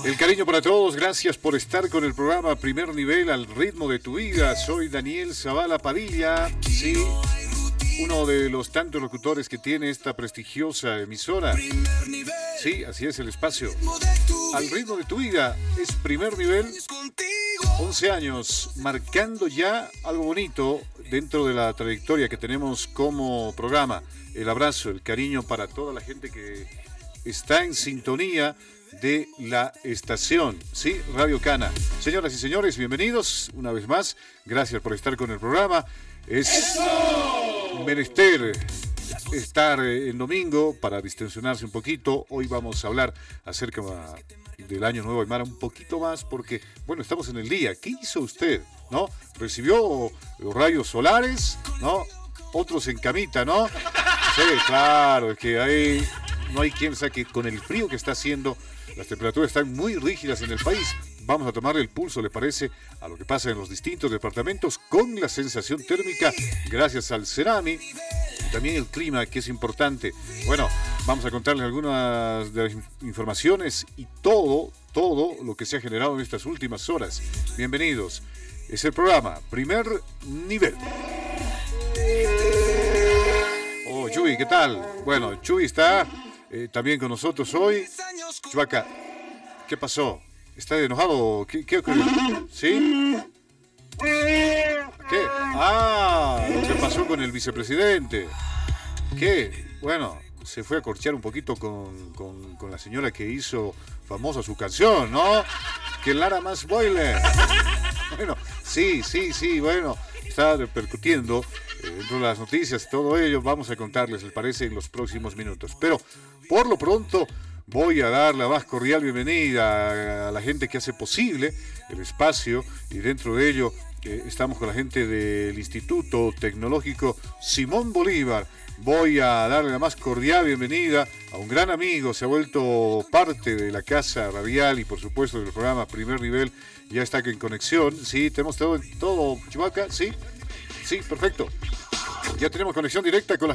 El cariño para todos, gracias por estar con el programa Primer Nivel al ritmo de tu vida. Soy Daniel Zavala Padilla, sí, uno de los tantos locutores que tiene esta prestigiosa emisora. Sí, así es el espacio. Al ritmo de tu vida es Primer Nivel, 11 años, marcando ya algo bonito dentro de la trayectoria que tenemos como programa. El abrazo, el cariño para toda la gente que está en sintonía de la estación, ¿sí? Radio Cana. Señoras y señores, bienvenidos una vez más. Gracias por estar con el programa. Es menester estar en domingo para distensionarse un poquito. Hoy vamos a hablar acerca del Año Nuevo Aymara un poquito más porque, bueno, estamos en el día. ¿Qué hizo usted? ¿No? ¿Recibió los rayos solares? ¿No? Otros en camita, ¿no? Sí, claro, es que ahí no hay quien saque con el frío que está haciendo. Las temperaturas están muy rígidas en el país. Vamos a tomarle el pulso, ¿le parece?, a lo que pasa en los distintos departamentos con la sensación térmica gracias al Cerami y también el clima, que es importante. Bueno, vamos a contarles algunas de las informaciones y todo lo que se ha generado en estas últimas horas. Bienvenidos. Es el programa Primer Nivel. Oh, Chuy, ¿qué tal? Bueno, Chuy está también con nosotros hoy. Chuaca, ¿qué pasó? ¿Está enojado? ¿Qué ocurrió? ¿Sí? ¿Qué? Ah, lo que pasó con el vicepresidente. ¿Qué? Bueno, se fue a corchear un poquito con la señora que hizo famosa su canción, ¿no? Que Lara más boiler. Bueno, sí, bueno, está repercutiendo dentro de las noticias, todo ello. Vamos a contarles, ¿les parece?, en los próximos minutos. Pero, por lo pronto, voy a dar la más cordial bienvenida a la gente que hace posible el espacio, y dentro de ello estamos con la gente del Instituto Tecnológico Simón Bolívar. Voy a darle la más cordial bienvenida a un gran amigo, se ha vuelto parte de la casa radial y por supuesto del programa Primer Nivel. Ya está en conexión, sí, tenemos todo, Chihuahua, sí, perfecto. Ya tenemos conexión directa con la